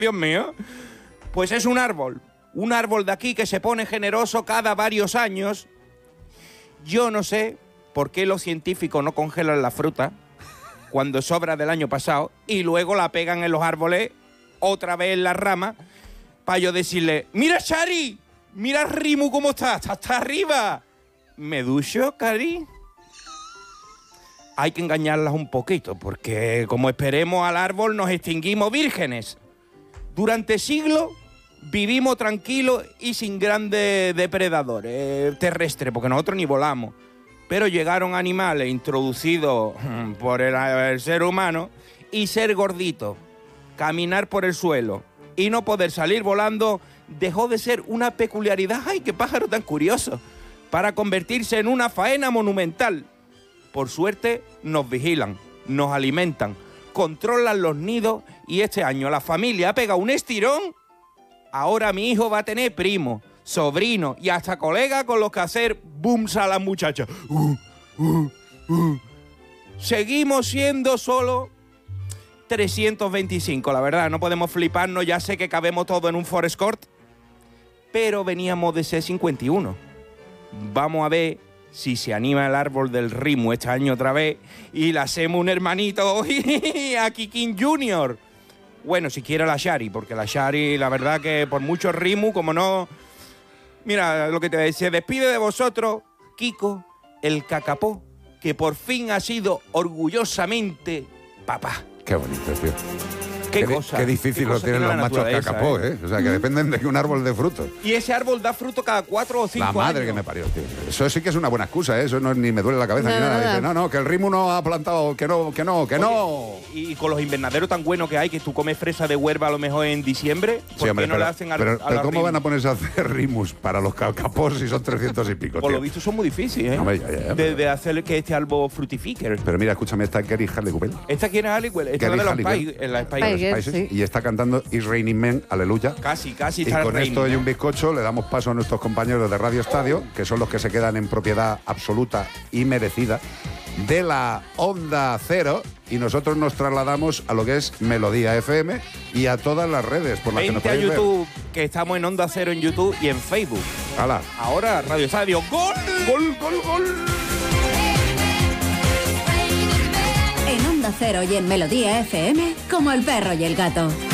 Dios mío. Pues es un árbol de aquí que se pone generoso cada varios años. Yo no sé por qué los científicos no congelan la fruta cuando sobra del año pasado y luego la pegan en los árboles otra vez en las ramas para yo decirle, mira Shari, mira Rimu cómo está arriba. ¿Me ducho, Cari? Hay que engañarlas un poquito porque como esperemos al árbol nos extinguimos vírgenes. Durante siglos vivimos tranquilos y sin grandes depredadores terrestres, porque nosotros ni volamos. Pero llegaron animales introducidos por el ser humano y ser gordito, caminar por el suelo y no poder salir volando dejó de ser una peculiaridad, ¡ay, qué pájaro tan curioso!, para convertirse en una faena monumental. Por suerte nos vigilan, nos alimentan, controlan los nidos y este año la familia ha pegado un estirón. Ahora mi hijo va a tener primo, sobrino y hasta colega con los que hacer booms a las muchachas. Seguimos siendo solo 325, la verdad, no podemos fliparnos, ya sé que cabemos todo en un Forest Court, pero veníamos de ser 51. Vamos a ver si se anima el árbol del Rimu este año otra vez y le hacemos un hermanito a Kikín Junior. Bueno, si quiere la Shari, porque la Shari, la verdad que por mucho Rimu, como no... Mira, lo que te decía, se despide de vosotros, Kiko, el cacapó, que por fin ha sido orgullosamente papá. Qué bonito, tío. Qué cosa. Qué difícil lo tienen los machos cacapó, ¿eh? O sea, que dependen de que un árbol dé frutos. Y ese árbol da fruto cada 4 o 5 años. La madre que me parió, tío. Eso sí que es una buena excusa, ¿eh? Eso no, ni me duele la cabeza ni nada. Dice, no, que el Rimu no ha plantado, que no. Oye, y con los invernaderos tan buenos que hay, que tú comes fresa de Huelva a lo mejor en diciembre, ¿por qué no le hacen pero ¿cómo van a ponerse a hacer rimus para los cacapós si son 300 y pico, tío? Por lo visto son muy difíciles, ¿eh? No, ya, de hacer que este árbol fructifique. Pero mira, escúchame, esta Kerry Harley Cooper. ¿Esta quién es Harley? Esta es de los Spice. Sí. Y está cantando It's Raining Men, aleluya. Casi. Y con esto y un bizcocho le damos paso a nuestros compañeros de Radio Estadio, que son los que se quedan en propiedad absoluta y merecida de la Onda Cero, y nosotros nos trasladamos a lo que es Melodía FM y a todas las redes por las que nos podéis ver. Vente a YouTube, que estamos en Onda Cero en YouTube y en Facebook. ¡Hala! Ahora Radio Estadio. ¡Gol! ¡Gol, gol, gol! En Onda Cero y en Melodía FM, como el perro y el gato.